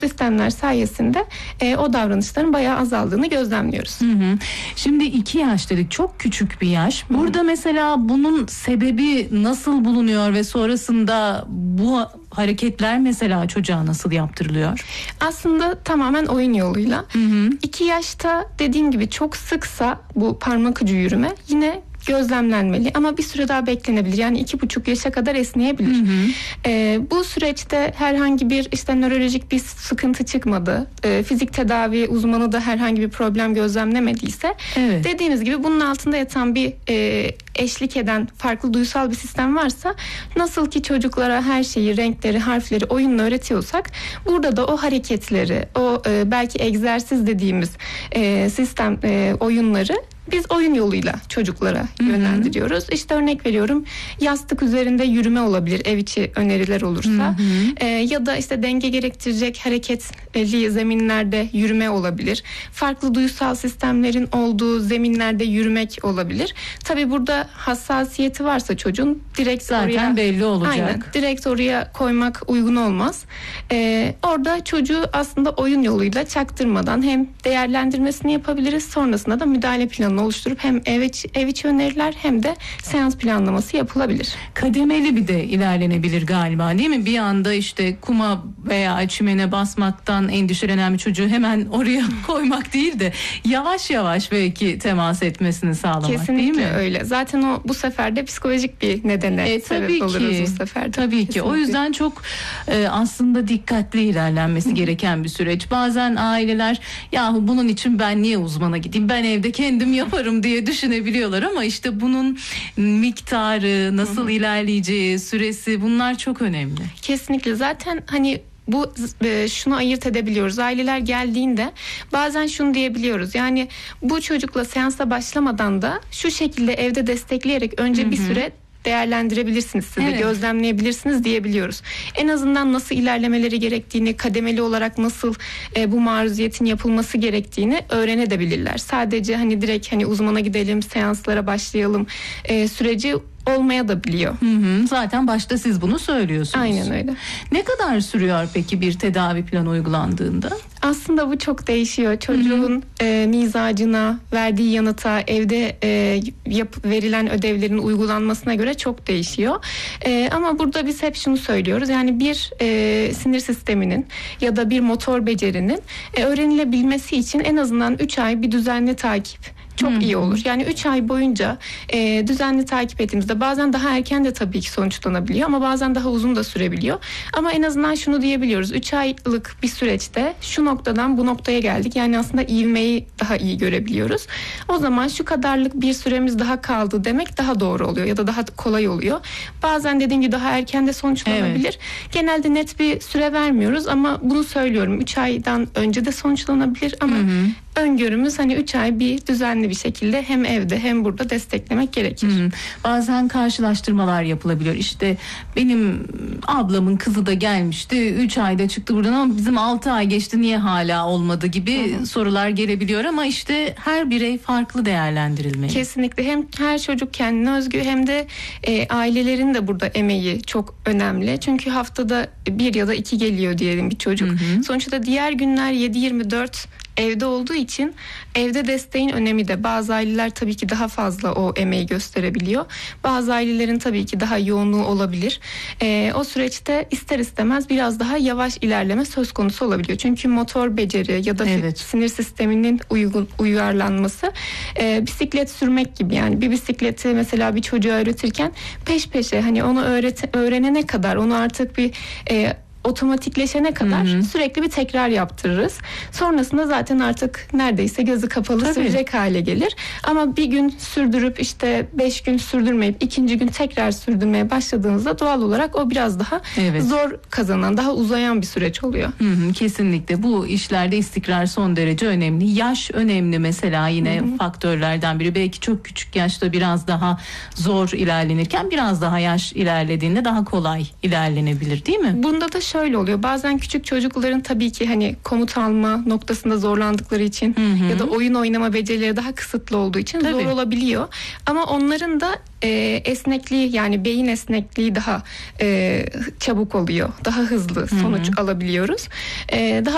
sistemler sayesinde o davranışların bayağı azaldığını gözlemliyoruz. Hı hı. Şimdi 2 yaş dedik, çok küçük bir yaş. Burada mesela bunun sebebi nasıl bulunuyor ve sonrasında bu hareketler mesela çocuğa nasıl yaptırılıyor? Aslında tamamen oyun yoluyla. 2 yaşta dediğim gibi çok sıksa bu parmak ucu yürüme yine gözlemlenmeli ama bir süre daha beklenebilir. Yani 2,5 yaşa kadar esneyebilir. Bu süreçte herhangi bir nörolojik bir sıkıntı çıkmadı. Fizik tedavi uzmanı da herhangi bir problem gözlemlemediyse, dediğimiz gibi bunun altında yatan bir eşlik eden farklı duysal bir sistem varsa, nasıl ki çocuklara her şeyi, renkleri, harfleri oyunla öğretiyorsak, burada da o hareketleri, o belki egzersiz dediğimiz sistem oyunları biz oyun yoluyla çocuklara yönlendiriyoruz. İşte örnek veriyorum, yastık üzerinde yürüme olabilir ev içi öneriler olursa. Ya da denge gerektirecek hareketli zeminlerde yürüme olabilir. Farklı duysal sistemlerin olduğu zeminlerde yürümek olabilir. Tabii burada hassasiyeti varsa çocuğun direkt zaten oraya belli olacak. Aynen, direkt oraya koymak uygun olmaz. Orada çocuğu aslında oyun yoluyla çaktırmadan hem değerlendirmesini yapabiliriz. Sonrasında da müdahale planını oluşturup hem ev içi öneriler hem de seans planlaması yapılabilir. Kademeli bir de ilerlenebilir galiba, değil mi? Bir anda kuma veya çimene basmaktan endişelenen bir çocuğu hemen oraya koymak değil de yavaş yavaş belki temas etmesini sağlamak. Kesinlikle değil mi? Öyle. Zaten bu sefer de psikolojik bir nedene sebep oluruz bu sefer de. Tabii ki. Kesinlikle. O yüzden çok aslında dikkatli ilerlenmesi gereken bir süreç. Bazen aileler, yahu bunun için ben niye uzmana gideyim, ben evde kendim yaparım diye düşünebiliyorlar ama bunun miktarı, nasıl ilerleyeceği, süresi, bunlar çok önemli. Kesinlikle. Zaten bu şunu ayırt edebiliyoruz. Aileler geldiğinde bazen şunu diyebiliyoruz. Yani bu çocukla seansa başlamadan da şu şekilde evde destekleyerek önce bir süre değerlendirebilirsiniz, siz de gözlemleyebilirsiniz diyebiliyoruz. En azından nasıl ilerlemeleri gerektiğini, kademeli olarak nasıl bu maruziyetin yapılması gerektiğini öğrenebilirler. Sadece direkt uzmana gidelim, seanslara başlayalım süreci olmaya da biliyor. Zaten başta siz bunu söylüyorsunuz. Aynen öyle. Ne kadar sürüyor peki bir tedavi planı uygulandığında? Aslında bu çok değişiyor. Çocuğun mizacına, verdiği yanıta, evde verilen ödevlerin uygulanmasına göre çok değişiyor. Ama burada biz hep şunu söylüyoruz. Yani bir sinir sisteminin ya da bir motor becerinin öğrenilebilmesi için en azından 3 ay bir düzenli takip çok iyi olur. Yani 3 ay boyunca düzenli takip ettiğimizde bazen daha erken de tabii ki sonuçlanabiliyor ama bazen daha uzun da sürebiliyor. Ama en azından şunu diyebiliyoruz. 3 aylık bir süreçte şu noktadan bu noktaya geldik. Yani aslında ivmeyi daha iyi görebiliyoruz. O zaman şu kadarlık bir süremiz daha kaldı demek daha doğru oluyor ya da daha kolay oluyor. Bazen dediğim gibi daha erken de sonuçlanabilir. Genelde net bir süre vermiyoruz ama bunu söylüyorum. 3 aydan önce de sonuçlanabilir ama öngörümüz 3 ay bir düzenli bir şekilde hem evde hem burada desteklemek gerekir. Bazen karşılaştırmalar yapılabiliyor. Benim ablamın kızı da gelmişti, 3 ayda çıktı buradan ama bizim 6 ay geçti, niye hala olmadı gibi sorular gelebiliyor ama her birey farklı değerlendirilmeli. Kesinlikle. Hem her çocuk kendine özgü hem de ailelerin de burada emeği çok önemli. Çünkü haftada 1 ya da 2 geliyor diyelim bir çocuk. Sonuçta diğer günler 7/24 evde olduğu için evde desteğin önemi de, bazı aileler tabii ki daha fazla o emeği gösterebiliyor. Bazı ailelerin tabii ki daha yoğunluğu olabilir. O süreçte ister istemez biraz daha yavaş ilerleme söz konusu olabiliyor. Çünkü motor beceri ya da sinir sisteminin uyarlanması bisiklet sürmek gibi. Yani bir bisikleti mesela bir çocuğa öğretirken peş peşe onu öğrenene kadar, onu artık bir otomatikleşene kadar sürekli bir tekrar yaptırırız. Sonrasında zaten artık neredeyse gözü kapalı sürecek hale gelir. Ama bir gün sürdürüp 5 gün sürdürmeyip 2. gün tekrar sürdürmeye başladığınızda doğal olarak o biraz daha zor kazanan, daha uzayan bir süreç oluyor. Kesinlikle. Bu işlerde istikrar son derece önemli. Yaş önemli mesela, yine faktörlerden biri. Belki çok küçük yaşta biraz daha zor ilerlenirken biraz daha yaş ilerlediğinde daha kolay ilerlenebilir, değil mi? Bunda da şöyle oluyor. Bazen küçük çocukların tabii ki komut alma noktasında zorlandıkları için ya da oyun oynama becerileri daha kısıtlı olduğu için zor olabiliyor. Ama onların da esnekliği, yani beyin esnekliği daha çabuk oluyor. Daha hızlı sonuç alabiliyoruz. Daha